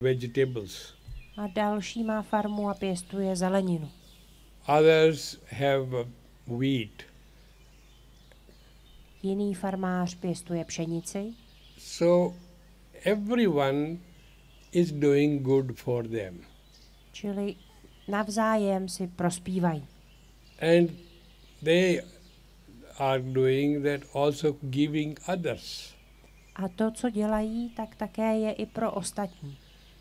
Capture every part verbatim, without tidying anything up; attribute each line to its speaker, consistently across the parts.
Speaker 1: vegetables.
Speaker 2: A další má farmu a pěstuje zeleninu.
Speaker 1: Others have wheat.
Speaker 2: Jiný farmář pěstuje pšenici.
Speaker 1: So everyone is doing good for them.
Speaker 2: Čili navzájem si prospívají.
Speaker 1: And they are doing that also giving others.
Speaker 2: A to, co dělají, tak také je i pro ostatní.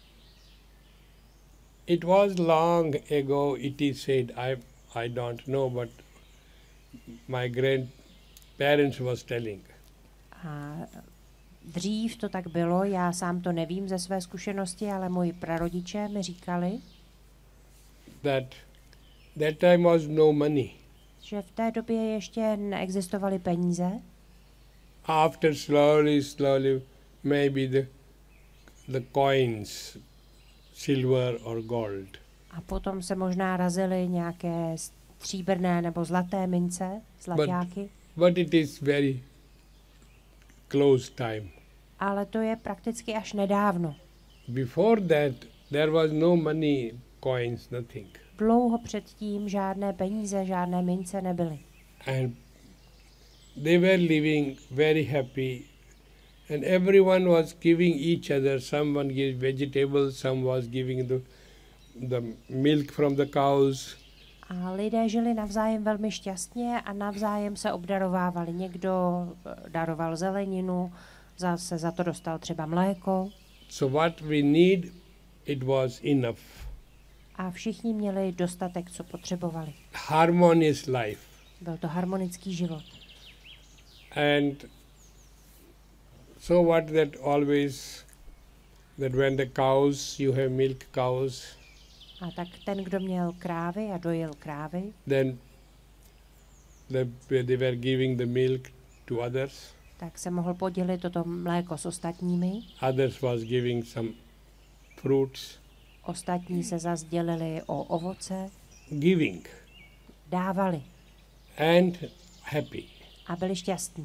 Speaker 1: It was long ago, it is said, I, I don't know, but my grandparents was telling.
Speaker 2: A dřív to tak bylo, já sám to nevím ze své zkušenosti, ale moji prarodiče mi říkali,
Speaker 1: That that time was no money.
Speaker 2: že v té době ještě neexistovaly peníze.
Speaker 1: After slowly, slowly, maybe the the coins, silver or gold.
Speaker 2: A potom se možná razily nějaké stříbrné nebo zlaté mince, zlaťáky.
Speaker 1: But it is very close time.
Speaker 2: Ale to je prakticky až nedávno.
Speaker 1: Before that, there was no money, coins, nothing.
Speaker 2: Dlouho předtím žádné peníze, žádné mince nebyly.
Speaker 1: And they were living very happy. And everyone was giving each other. Someone gave vegetables, some was giving the, the milk from the cows.
Speaker 2: A lidé žili navzájem velmi šťastně a navzájem se obdarovávali. Někdo daroval zeleninu, zase za to dostal třeba mléko.
Speaker 1: So what we need, it was enough.
Speaker 2: A všichni měli dostatek, co potřebovali.
Speaker 1: Harmonious life.
Speaker 2: Byl to harmonický život.
Speaker 1: And so what that always, that when the cows, you have milk cows,
Speaker 2: A tak ten, kdo měl krávy a dojil krávy,
Speaker 1: then the, they were giving the milk to others.
Speaker 2: tak se mohl podělit toto mléko s ostatními.
Speaker 1: Others was giving some fruits.
Speaker 2: Ostatní se zas dělili o ovoce,
Speaker 1: Giving
Speaker 2: dávali
Speaker 1: and happy.
Speaker 2: a byli šťastní.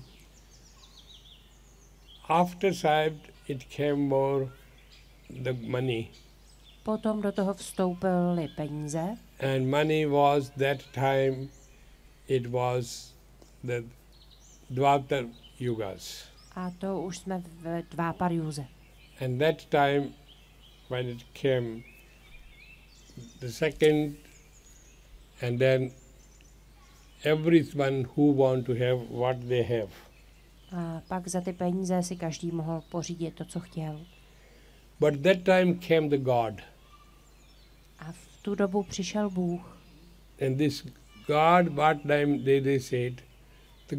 Speaker 1: After that, it came more the money.
Speaker 2: Potom do toho vstoupily peníze
Speaker 1: And money was that time, it was the Dvapar Yugas.
Speaker 2: a to už jsme v Dváparjúze.
Speaker 1: And that time, when it came, the second, and then everyone who want to have what they have.
Speaker 2: A pak za ty peníze si každý mohl pořídit to, co chtěl.
Speaker 1: But that time came the God.
Speaker 2: A v tu dobu přišel Bůh.
Speaker 1: And this God, what time they, they said, the,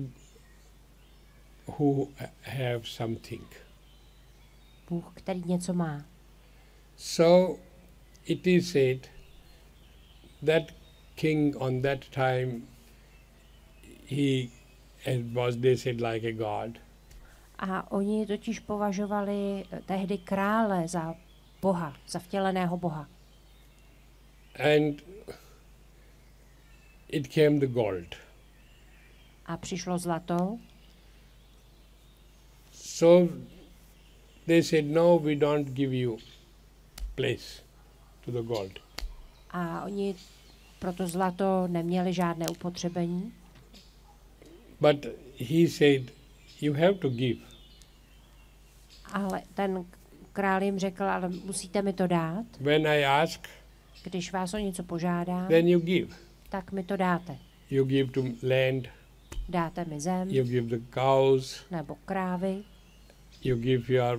Speaker 1: who have something.
Speaker 2: Bůh, který něco má.
Speaker 1: So it is said that king on that time, he was, they said, like a god.
Speaker 2: A oni totiž považovali tehdy krále za Boha, za vtěleného Boha.
Speaker 1: And it came the gold.
Speaker 2: A přišlo zlato.
Speaker 1: So they said, no, we don't give you place to the gold.
Speaker 2: A oni pro to zlato neměli žádné upotřebení.
Speaker 1: But he said, you have to give.
Speaker 2: Ale ten král jim řekl, ale musíte mi to dát.
Speaker 1: When I ask,
Speaker 2: Když vás o něco požádám,
Speaker 1: then you give.
Speaker 2: tak mi to dáte.
Speaker 1: You give to land,
Speaker 2: Dáte mi zem,
Speaker 1: you give the cows,
Speaker 2: nebo krávy,
Speaker 1: you give your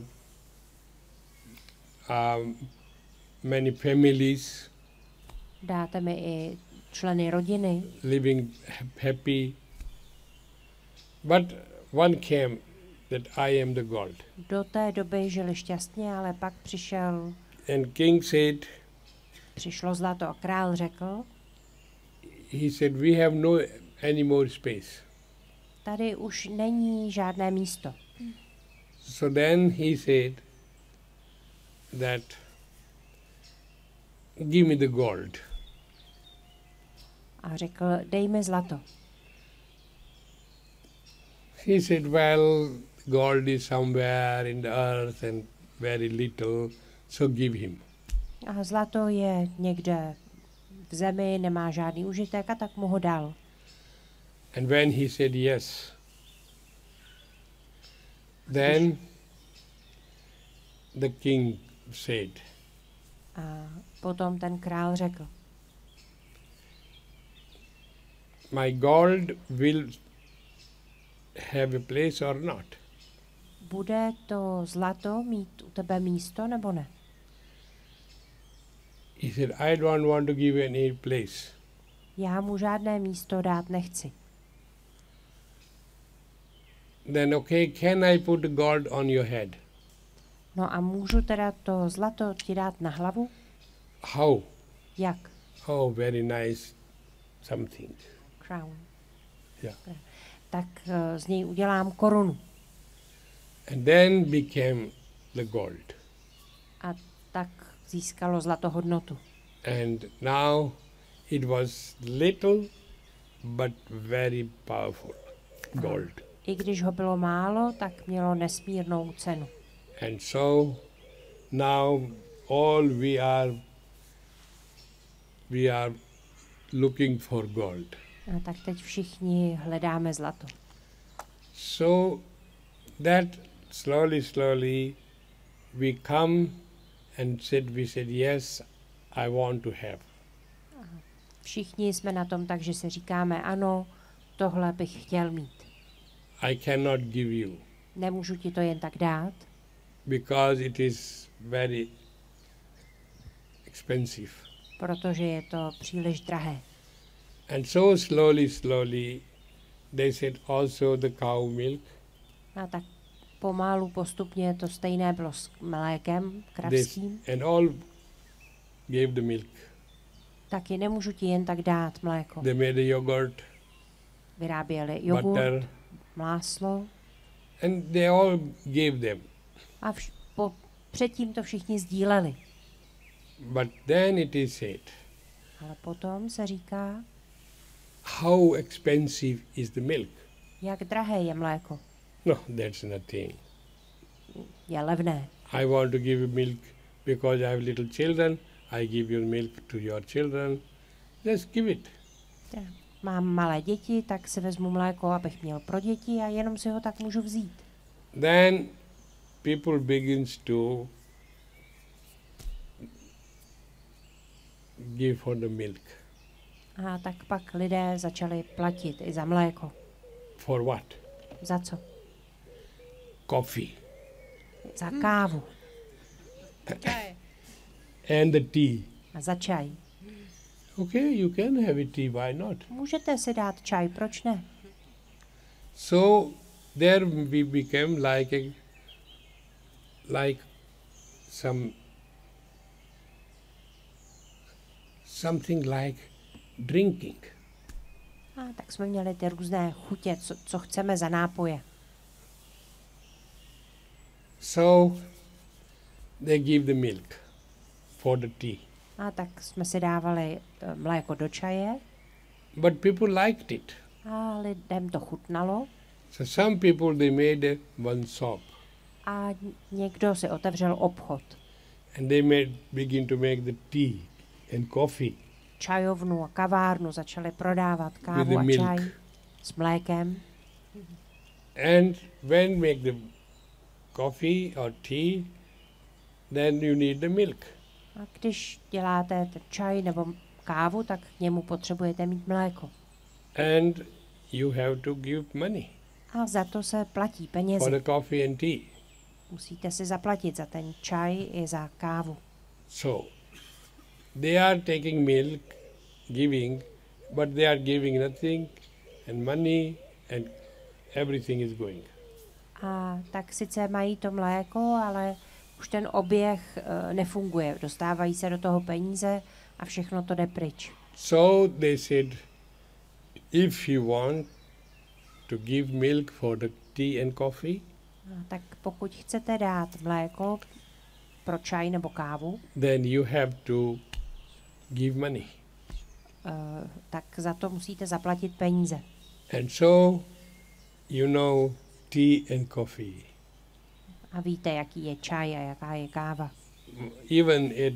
Speaker 1: um, many families
Speaker 2: dáte mi i členy rodiny.
Speaker 1: living ha- happy. But one came that I am the gold.
Speaker 2: Do té doby žili šťastně, ale pak přišel,
Speaker 1: And king said,
Speaker 2: přišlo zlato a král řekl,
Speaker 1: he said, we have no any more space.
Speaker 2: tady už není žádné místo.
Speaker 1: So then he said that, give me the gold.
Speaker 2: A řekl, dej mi zlato.
Speaker 1: He said, well, gold is somewhere in the earth and very little, so give him.
Speaker 2: A zlato je někde v zemi, nemá žádný užitek a tak mu ho dal.
Speaker 1: And when he said yes, then the king said,
Speaker 2: A potom ten král řekl,
Speaker 1: my gold will have a place or not?
Speaker 2: bude to zlato mít u tebe místo nebo ne?
Speaker 1: He said, I don't want to give any place.
Speaker 2: Já mu žádné místo dát nechci.
Speaker 1: Then okay, can I put gold on your head?
Speaker 2: No a můžu teda to zlato ti dát na hlavu?
Speaker 1: How?
Speaker 2: Jak?
Speaker 1: Oh, very nice something.
Speaker 2: Crown.
Speaker 1: Yeah.
Speaker 2: Tak uh, z něj udělám korunu.
Speaker 1: And then became the gold.
Speaker 2: A tak získalo zlato hodnotu.
Speaker 1: And now it was little but very powerful gold.
Speaker 2: I když ho bylo málo, tak mělo nesmírnou cenu.
Speaker 1: And so now all we are we are looking for gold.
Speaker 2: A tak teď všichni hledáme zlato.
Speaker 1: So that slowly, slowly we come and said, we said, yes, I want to have.
Speaker 2: Všichni jsme na tom tak, že si říkáme, ano, tohle bych chtěl mít.
Speaker 1: I cannot give you
Speaker 2: Nemůžu ti to jen tak dát,
Speaker 1: because it is very expensive.
Speaker 2: protože je to příliš drahé.
Speaker 1: And so slowly, slowly they said also the cow milk.
Speaker 2: A tak pomalu, postupně to stejné bylo s mlékem
Speaker 1: This,
Speaker 2: kravským.
Speaker 1: and all gave the milk.
Speaker 2: Taky nemůžu ti jen tak dát mléko.
Speaker 1: They made a yogurt,
Speaker 2: Vyráběli jogurt,
Speaker 1: butter,
Speaker 2: máslo
Speaker 1: and they all gave them.
Speaker 2: a vš- po, předtím to všichni sdíleli.
Speaker 1: But then it is said,
Speaker 2: Ale potom se říká,
Speaker 1: how expensive is the milk?
Speaker 2: jak drahé je mléko.
Speaker 1: No, that's nothing.
Speaker 2: Je levné.
Speaker 1: I want to give you milk because I have little children. I give you milk to your children. Just give it.
Speaker 2: Mám malé děti, tak si vezmu mléko, abych měl pro děti a jenom si ho tak můžu vzít.
Speaker 1: Then people begins to give for the milk.
Speaker 2: A tak pak lidé začali platit i za mléko.
Speaker 1: For what?
Speaker 2: Za co?
Speaker 1: Coffee
Speaker 2: Za kávu
Speaker 1: and the tea.
Speaker 2: a za čaj.
Speaker 1: Okay, you can have a tea, why not?
Speaker 2: Můžete si dát čaj, proč ne?
Speaker 1: So there we became like a like some something like drinking.
Speaker 2: A tak jsme měli ty různé chutě, co, co chceme za nápoje.
Speaker 1: So they give the milk for the tea.
Speaker 2: A tak jsme si dávali eh, mléko do čaje
Speaker 1: But people liked it.
Speaker 2: a lidem to chutnalo.
Speaker 1: So some people they made a one shop
Speaker 2: A někdo si otevřel obchod.
Speaker 1: and they made begin to make the tea and coffee
Speaker 2: Čajovnu a kavárnu začali prodávat
Speaker 1: with
Speaker 2: kávu
Speaker 1: the
Speaker 2: a
Speaker 1: milk.
Speaker 2: čaj s mlékem.
Speaker 1: And when make the coffee or tea, then you need the milk.
Speaker 2: A když děláte ten čaj nebo kávu, tak k němu potřebujete mít mléko.
Speaker 1: And you have to give money
Speaker 2: A za to se platí
Speaker 1: for
Speaker 2: penězi.
Speaker 1: the coffee and tea.
Speaker 2: Musíte si zaplatit za ten čaj i za kávu.
Speaker 1: So they are taking milk, giving, but they are giving nothing, and money and everything is going.
Speaker 2: A tak sice mají to mléko, ale už ten oběh e, nefunguje. Dostávají se do toho peníze a všechno to jde pryč.
Speaker 1: So they said, if you want to give milk for the tea and coffee,
Speaker 2: A tak pokud chcete dát mléko pro čaj nebo kávu,
Speaker 1: then you have to give money.
Speaker 2: e, tak za to musíte zaplatit peníze.
Speaker 1: And so, you know, tea and coffee.
Speaker 2: A víte, jaký je čaj a jaká je káva.
Speaker 1: even at